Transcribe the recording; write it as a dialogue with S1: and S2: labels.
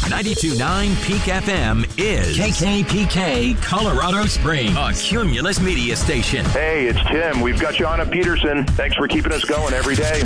S1: 92.9 Peak FM is KKPK Colorado Springs, a Cumulus media station.
S2: Hey, it's Tim. We've got you on at Peterson. Thanks for keeping us going every day.